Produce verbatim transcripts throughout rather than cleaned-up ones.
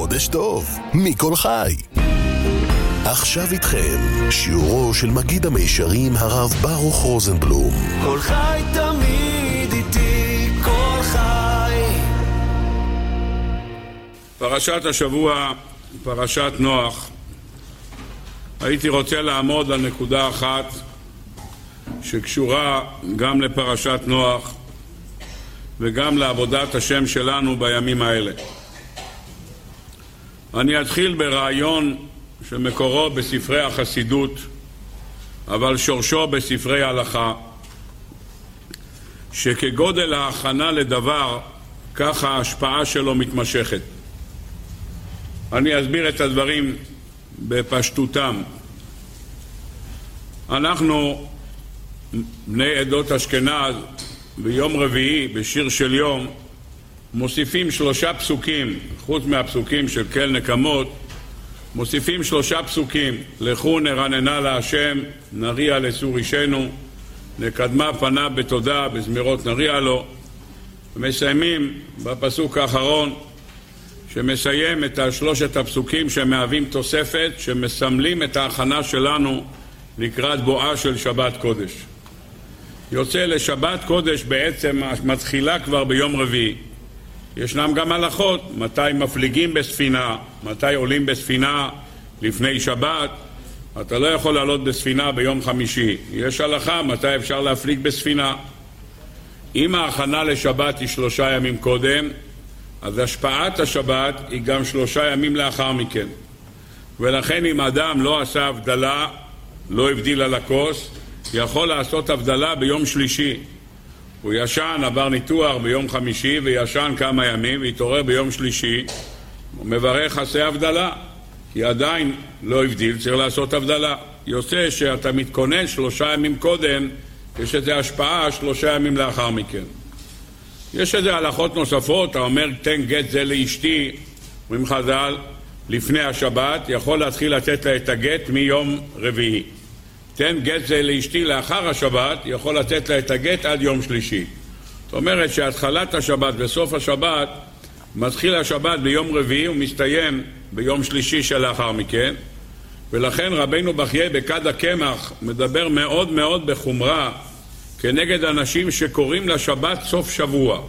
חודש טוב מכל חי. עכשיו איתכם שיעורו של מגיד המישרים הרב ברוך רוזנבלום. כל חי תמיד איתי, כל חי. פרשת השבוע, פרשת נוח. הייתי רוצה לעמוד על נקודה אחת שקשורה גם לפרשת נוח וגם לעבודת השם שלנו בימים האלה. אני אתחיל ברעיון שמקורו בספרי החסידות, אבל שורשו בספרי הלכה, שכגודל ההכנה לדבר, ככה ההשפעה שלו מתמשכת. אני אסביר את הדברים בפשטותם. אנחנו, בני עדות אשכנז, ביום רביעי, בשיר של יום, מוסיפים שלושה פסוקים, חוץ מהפסוקים של כל נקמות, מוסיפים שלושה פסוקים. לכו נרננה להשם, נריע לסור אישנו, נקדמה פניו בתודה, בזמירות נריע לו. ומסיימים בפסוק האחרון, שמסיים את שלושת הפסוקים שמהווים תוספת, שמסמלים את ההכנה שלנו לקראת בואה של שבת קודש. יוצא לשבת קודש בעצם מתחילה כבר ביום רביעי. ישנם גם הלכות, מתי מפליגים בספינה, מתי עולים בספינה לפני שבת. אתה לא יכול לעלות בספינה ביום חמישי. יש הלכה מתי אפשר להפליג בספינה. אם ההכנה לשבת היא שלושה ימים קודם, אז השפעת השבת היא גם שלושה ימים לאחר מכן. ולכן אם אדם לא עשה הבדלה, לא הבדיל על הכוס, יכול לעשות הבדלה ביום שלישי. הוא ישן, עבר ניתוח ביום חמישי וישן כמה ימים והתעורר ביום שלישי. הוא מברך עשה הבדלה, כי עדיין לא הבדיל, צריך לעשות הבדלה. יוצא שאתה מתכונן שלושה ימים קודם, יש איזו השפעה שלושה ימים לאחר מכן. יש איזה הלכות נוספות, אתה אומר תן גט זה לאשתי, אומרים חז"ל, לפני השבת, יכול להתחיל לתת לה את הגט מיום רביעי. תן גט זה לאשתי לאחר השבת, יכול לתת לה את הגט עד יום שלישי. זאת אומרת שהתחלת השבת וסוף השבת, מתחיל השבת ביום רביעי ומסתיים ביום שלישי שלאחר מכן. ולכן רבינו בחיי בכד הקמח מדבר מאוד מאוד בחומרה כנגד אנשים שקוראים לשבת סוף שבוע.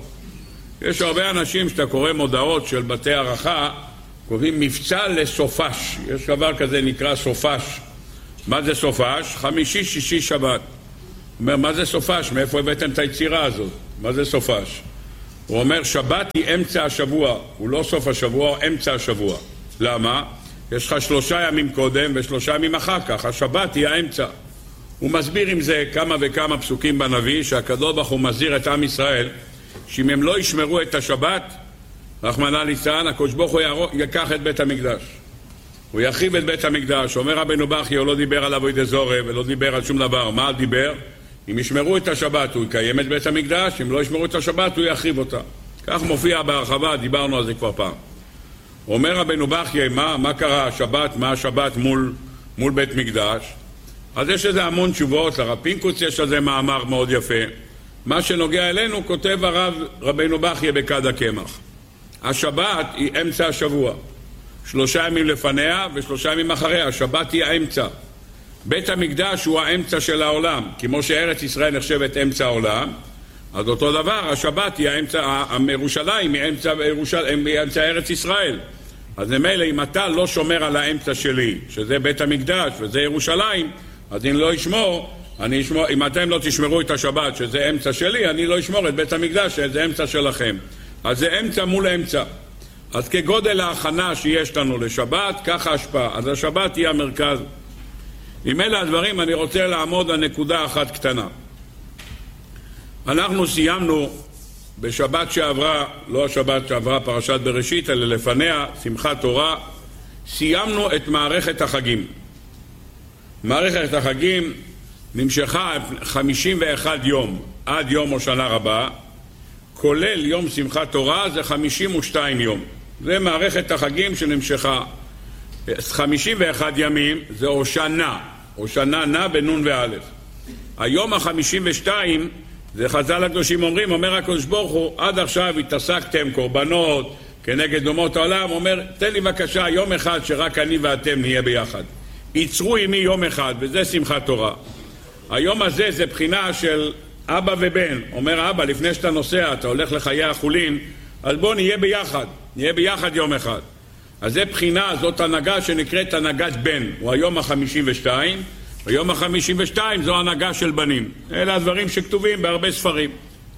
יש הרבה אנשים שאתה קורא מודעות של בתי הערכה, קוראים מבצע לסופש. יש דבר כזה נקרא סופש. מה זה סופש? חמישי, שישי, שבת. אומר, מה זה סופש? מאיפה הבאתם את היצירה הזאת? מה זה סופש? הוא אומר, שבת היא אמצע השבוע. הוא לא סוף השבוע, הוא אמצע השבוע. למה? יש לך שלושה ימים קודם ושלושה ימים אחר כך. השבת היא האמצע. הוא מסביר עם זה כמה וכמה פסוקים בנביא, שהקדוש ברוך הוא מזהיר את עם ישראל, שאם הם לא ישמרו את השבת, רחמנא ליצלן, הקדוש ברוך הוא יקח את בית המקדש. הוא יחריב את בית המקדש. אומר רבנו בחייא, הוא לא דיבר על עבודת זרה ולא דיבר על שום דבר. מה דיבר? אם ישמרו את השבת הוא יקיים את בית המקדש, אם לא ישמרו את השבת הוא יחריב אותה. כך מופיע בהרחבה, דיברנו על זה כבר פעם. אומר רבנו בחייא, מה, מה קרה השבת, מה השבת מול, מול בית מקדש? אז יש איזה המון תשובות. לרב פינקוץ יש איזה מאמר מאוד יפה. מה שנוגע אלינו כותב הרב רבנו בחייא בכד הקמח. השבת היא אמצע השבוע. שלושה ימים לפניה ושלושה ימים אחריה. השבת היא האמצע. בית המקדש הוא האמצע של העולם. כמו שארץ ישראל נחשבת אמצע העולם, אז אותו דבר, השבת היא האמצע, ירושלים היא אמצע, ירושלים, היא אמצע ארץ ישראל. אז ממילא אם אתה לא שומר על האמצע שלי, שזה בית המקדש וזה ירושלים, אז אם לא ישמור, אני אשמור, אם אתם לא תשמרו את השבת, שזה אמצע שלי, אני לא אשמור את בית המקדש, שזה אמצע שלכם. אז זה אמצע מול אמצע. אז כגודל ההכנה שיש לנו לשבת, ככה השפעה. אז השבת היא המרכז. עם אלה הדברים אני רוצה לעמוד על נקודה אחת קטנה. אנחנו סיימנו בשבת שעברה, לא השבת שעברה פרשת בראשית, אלא לפניה, שמחת תורה, סיימנו את מערכת החגים. מערכת החגים נמשכה חמישים ואחד יום עד יום הושענא רבה, כולל יום שמחת תורה זה חמישים ושתיים יום. זה מערכת החגים שנמשכה חמישים ואחד ימים, זה הושענא, הושענא נע בנון ואלף. היום ה-חמישים ושתיים זה חז"ל הקדושים אומרים, אומר הקדוש ברוך הוא, עד עכשיו התעסקתם קורבנות, כנגד אומות העולם, אומר, תן לי בבקשה יום אחד שרק אני ואתם נהיה ביחד. ייצרו עמי יום אחד, וזה שמחת תורה. היום הזה זה בחינה של אבא ובן. אומר אבא, לפני שאתה נוסע, אתה הולך לחיי החולין, אז בוא נהיה ביחד, נהיה ביחד יום אחד. אז זה בחינה, זאת הנהגה שנקראת הנהגת בן. הוא היום החמישים ושתיים, היום החמישים ושתיים זו הנהגה של בנים. אלה הדברים שכתובים בהרבה ספרים.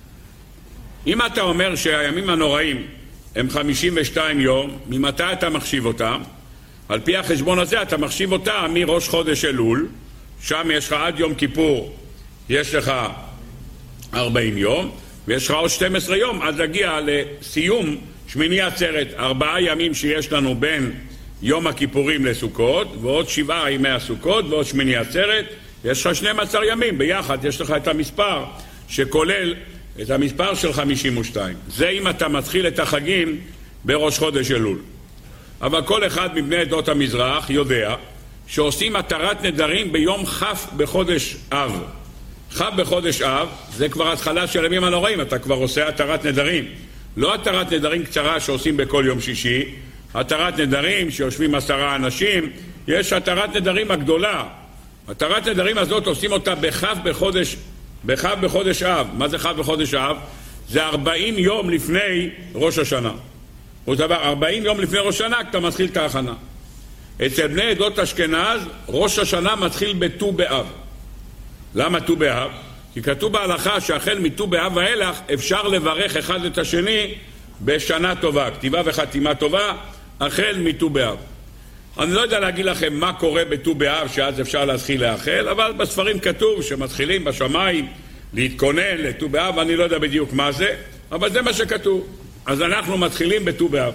אם אתה אומר שהימים הנוראים הם חמישים ושתיים יום, ממתי אתה מחשיב אותם? על פי החשבון הזה אתה מחשיב אותם מראש חודש אלול, שם יש לך עד יום כיפור, יש לך ארבעים יום, ויש לך עוד שנים עשר יום עד להגיע לסיום שמיני עצרת, ארבעה ימים שיש לנו בין יום הכיפורים לסוכות, ועוד שבעה ימי הסוכות, ועוד שמיני עצרת, יש לך שנים עשר ימים, ביחד יש לך את המספר שכולל את המספר של חמישים ושתיים. זה אם אתה מתחיל את החגים בראש חודש אלול. אבל כל אחד מבני עדות המזרח יודע שעושים התרת נדרים ביום חף בחודש אב. חף בחודש אב זה כבר התחלה של הימים הנוראים, אתה כבר עושה התרת נדרים. לא התרת נדרים קצרה שעושים בכל יום שישי, התרת נדרים שיושבים עשרה אנשים, יש התרת נדרים הגדולה. התרת נדרים הזאת עושים אותה בחף בחודש, בחף בחודש אב. מה זה חף בחודש אב? זה ארבעים יום לפני ראש השנה. הוא דבר, ארבעים יום לפני ראש השנה אתה מתחיל את ההכנה. אצל בני עדות אשכנז ראש השנה מתחיל בט"ו באב. למה ט"ו באב? כי כתוב בהלכה שהחל מט"ו באב ואילך אפשר לברך אחד את השני בשנה טובה, כתיבה וחתימה טובה, החל מט"ו באב. אני לא יודע להגיד לכם מה קורה בט"ו באב שאז אפשר להתחיל לאחל, אבל בספרים כתוב שמתחילים בשמיים להתכונן לט"ו באב, אני לא יודע בדיוק מה זה, אבל זה מה שכתוב. אז אנחנו מתחילים בט"ו באב.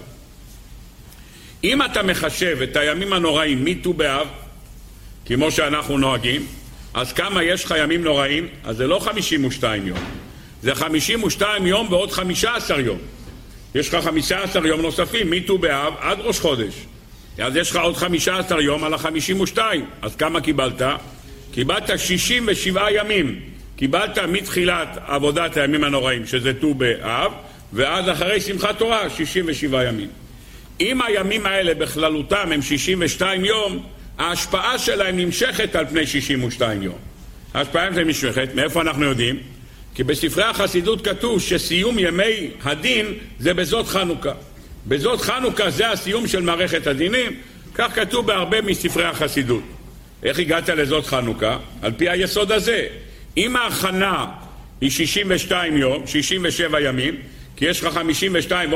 אם אתה מחשב את הימים הנוראים מט"ו באב, כמו שאנחנו נוהגים, אז כמה יש לך ימים נוראים? אז זה לא חמישים ושתיים יום, זה חמישים ושתיים יום ועוד חמישה עשר יום. יש לך חמישה עשר יום נוספים מט"ו באב עד ראש חודש, אז יש לך עוד חמישה עשר יום על ה-חמישים ושתיים. אז כמה קיבלת? קיבלת שישים ושבעה ימים. קיבלת מתחילת עבודת הימים הנוראים, שזה ט"ו באב, ועד אחרי שמחת תורה, שישים ושבעה ימים. אם הימים האלה בכללותם הם שישים ושתיים יום, ההשפעה שלהם נמשכת על פני שישים ושתיים יום. ההשפעה שלהם נמשכת, מאיפה אנחנו יודעים? כי בספרי החסידות כתוב שסיום ימי הדין זה בזאת חנוכה. בזאת חנוכה זה הסיום של מערכת הדינים, כך כתוב בהרבה מספרי החסידות. איך הגעת לזאת חנוכה? על פי היסוד הזה. אם ההכנה היא שישים ושתיים יום, שישים ושבע ימים, כי יש לך חמישים ושתיים